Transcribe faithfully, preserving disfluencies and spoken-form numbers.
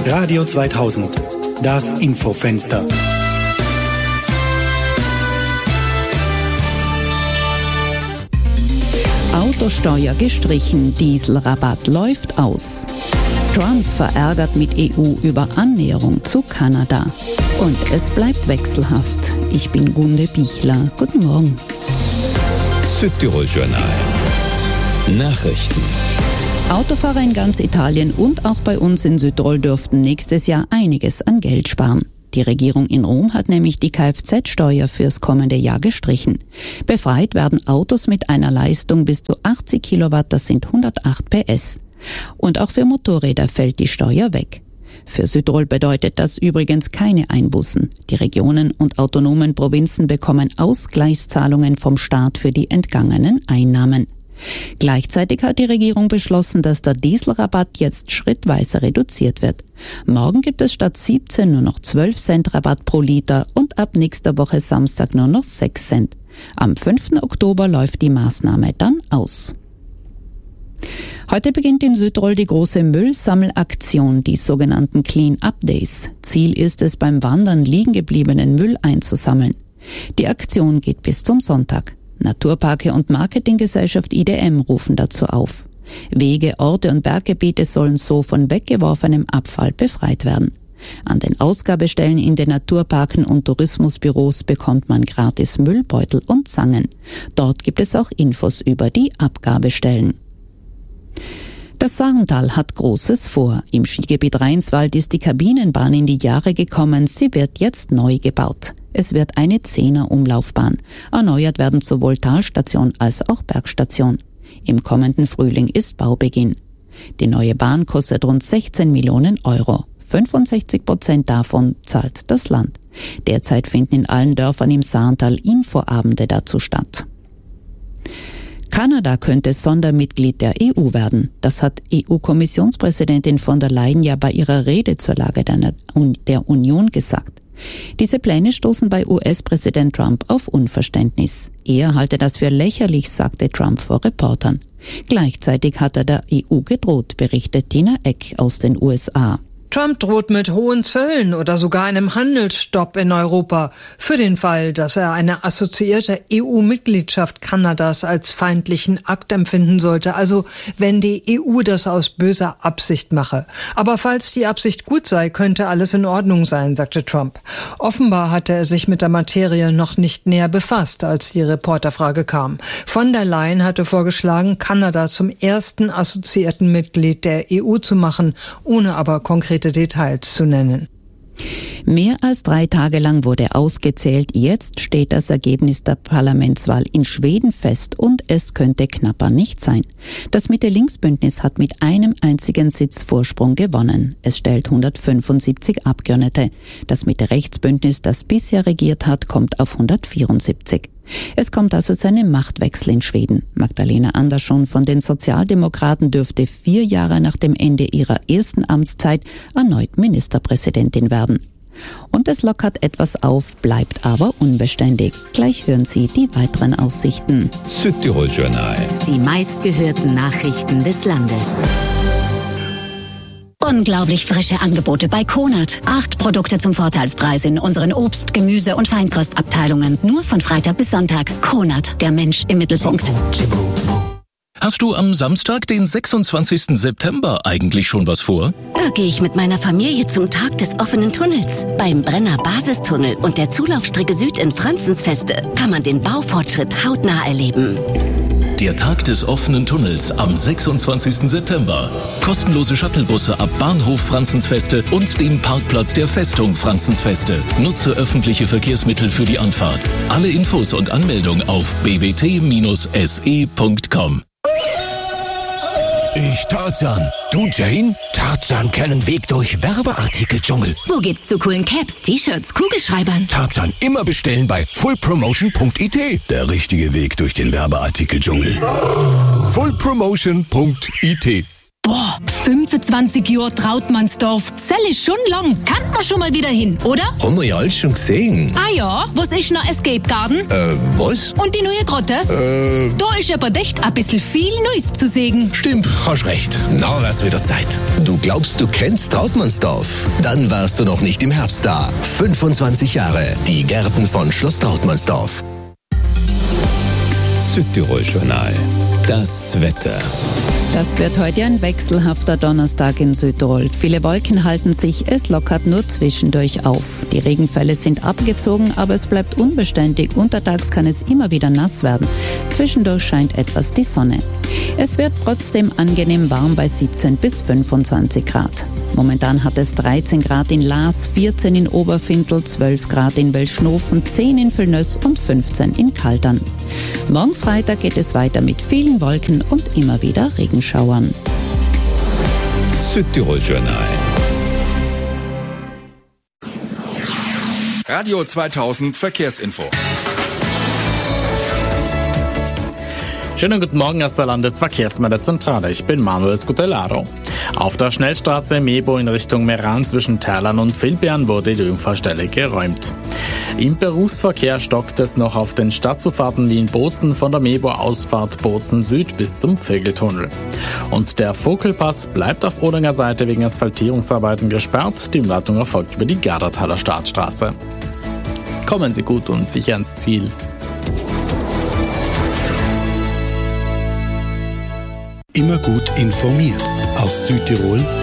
Radio zweitausend, das Infofenster. Autosteuer gestrichen, Dieselrabatt läuft aus. Trump verärgert mit E U über Annäherung zu Kanada. Und es bleibt wechselhaft. Ich bin Gunde Bichler. Guten Morgen. Südtirol Journal. Nachrichten. Autofahrer in ganz Italien und auch bei uns in Südtirol dürften nächstes Jahr einiges an Geld sparen. Die Regierung in Rom hat nämlich die Kfz-Steuer fürs kommende Jahr gestrichen. Befreit werden Autos mit einer Leistung bis zu achtzig Kilowatt, das sind hundertacht P S. Und auch für Motorräder fällt die Steuer weg. Für Südtirol bedeutet das übrigens keine Einbußen. Die Regionen und autonomen Provinzen bekommen Ausgleichszahlungen vom Staat für die entgangenen Einnahmen. Gleichzeitig hat die Regierung beschlossen, dass der Dieselrabatt jetzt schrittweise reduziert wird. Morgen gibt es statt siebzehn nur noch zwölf Cent Rabatt pro Liter und ab nächster Woche Samstag nur noch sechs Cent. Am fünften Oktober läuft die Maßnahme dann aus. Heute beginnt in Südtirol die große Müllsammelaktion, die sogenannten Clean-up Days. Ziel ist es, beim Wandern liegen gebliebenen Müll einzusammeln. Die Aktion geht bis zum Sonntag. Naturparke und Marketinggesellschaft I D M rufen dazu auf. Wege, Orte und Berggebiete sollen so von weggeworfenem Abfall befreit werden. An den Ausgabestellen in den Naturparken und Tourismusbüros bekommt man gratis Müllbeutel und Zangen. Dort gibt es auch Infos über die Abgabestellen. Das Saartal hat Großes vor. Im Skigebiet Rheinswald ist die Kabinenbahn in die Jahre gekommen. Sie wird jetzt neu gebaut. Es wird eine Zehner-Umlaufbahn. Erneuert werden sowohl Talstation als auch Bergstation. Im kommenden Frühling ist Baubeginn. Die neue Bahn kostet rund sechzehn Millionen Euro. fünfundsechzig Prozent davon zahlt das Land. Derzeit finden in allen Dörfern im Saartal Infoabende dazu statt. Kanada könnte Sondermitglied der E U werden. Das hat E U-Kommissionspräsidentin von der Leyen ja bei ihrer Rede zur Lage der Union gesagt. Diese Pläne stoßen bei U S-Präsident Trump auf Unverständnis. Er halte das für lächerlich, sagte Trump vor Reportern. Gleichzeitig hat er der E U gedroht, berichtet Tina Eck aus den U S A. Trump droht mit hohen Zöllen oder sogar einem Handelsstopp in Europa für den Fall, dass er eine assoziierte E U-Mitgliedschaft Kanadas als feindlichen Akt empfinden sollte, also wenn die E U das aus böser Absicht mache. Aber falls die Absicht gut sei, könnte alles in Ordnung sein, sagte Trump. Offenbar hatte er sich mit der Materie noch nicht näher befasst, als die Reporterfrage kam. Von der Leyen hatte vorgeschlagen, Kanada zum ersten assoziierten Mitglied der E U zu machen, ohne aber konkret Details zu nennen. Mehr als drei Tage lang wurde ausgezählt. Jetzt steht das Ergebnis der Parlamentswahl in Schweden fest und es könnte knapper nicht sein. Das Mitte-Links-Bündnis hat mit einem einzigen Sitz Vorsprung gewonnen. Es stellt hundertfünfundsiebzig Abgeordnete. Das Mitte-Rechts-Bündnis, das bisher regiert hat, kommt auf hundertvierundsiebzig. Es kommt also zu einem Machtwechsel in Schweden. Magdalena Andersson von den Sozialdemokraten dürfte vier Jahre nach dem Ende ihrer ersten Amtszeit erneut Ministerpräsidentin werden. Und es lockert etwas auf, bleibt aber unbeständig. Gleich hören Sie die weiteren Aussichten. Südtirol Journal. Die meistgehörten Nachrichten des Landes. Unglaublich frische Angebote bei Konert. Acht Produkte zum Vorteilspreis in unseren Obst-, Gemüse- und Feinkostabteilungen. Nur von Freitag bis Sonntag. Konert, der Mensch im Mittelpunkt. Hast du am Samstag, den sechsundzwanzigsten September, eigentlich schon was vor? Da gehe ich mit meiner Familie zum Tag des offenen Tunnels. Beim Brenner Basistunnel und der Zulaufstrecke Süd in Franzensfeste kann man den Baufortschritt hautnah erleben. Der Tag des offenen Tunnels am sechsundzwanzigsten September. Kostenlose Shuttlebusse ab Bahnhof Franzensfeste und dem Parkplatz der Festung Franzensfeste. Nutze öffentliche Verkehrsmittel für die Anfahrt. Alle Infos und Anmeldung auf b b t Bindestrich s e punkt com. Ich Tarzan. Du Jane? Tarzan kennen Weg durch Werbeartikel-Dschungel. Wo geht's zu coolen Caps, T-Shirts, Kugelschreibern? Tarzan immer bestellen bei full promotion punkt i t. Der richtige Weg durch den Werbeartikel-Dschungel. full promotion punkt i t. Boah, fünfundzwanzig Jahre Trautmannsdorf. Das ist schon lang. Kann man schon mal wieder hin, oder? Haben wir ja alles schon gesehen. Ah ja, was ist noch Escape Garden? Äh, was? Und die neue Grotte? Äh... Da ist aber echt ein bisschen viel Neues zu sehen. Stimmt, hast recht. Na, wär's wieder Zeit. Du glaubst, du kennst Trautmannsdorf? Dann warst du noch nicht im Herbst da. fünfundzwanzig Jahre. Die Gärten von Schloss Trautmannsdorf. Südtirol-Journal. Das Wetter. Das wird heute ein wechselhafter Donnerstag in Südtirol. Viele Wolken halten sich, es lockert nur zwischendurch auf. Die Regenfälle sind abgezogen, aber es bleibt unbeständig. Untertags kann es immer wieder nass werden. Zwischendurch scheint etwas die Sonne. Es wird trotzdem angenehm warm bei siebzehn bis fünfundzwanzig Grad. Momentan hat es dreizehn Grad in Laas, vierzehn in Oberfintel, zwölf Grad in Welschnofen, zehn in Villnöss und fünfzehn in Kaldern. Morgen Freitag geht es weiter mit vielen Wolken und immer wieder Regenschauern. Südtirol-Journal. Radio zweitausend Verkehrsinfo. Schönen guten Morgen aus der Landesverkehrsmeldezentrale. Ich bin Manuel Scutellaro. Auf der Schnellstraße Mebo in Richtung Meran zwischen Terlan und Vilbern wurde die Unfallstelle geräumt. Im Berufsverkehr stockt es noch auf den Stadtzufahrten Wien-Bozen von der Mebo-Ausfahrt Bozen Süd bis zum Vegeltunnel. Und der Vogelpass bleibt auf Odernger Seite wegen Asphaltierungsarbeiten gesperrt. Die Umleitung erfolgt über die Gardertaler Startstraße. Kommen Sie gut und sicher ans Ziel. Immer gut informiert. Aus Südtirol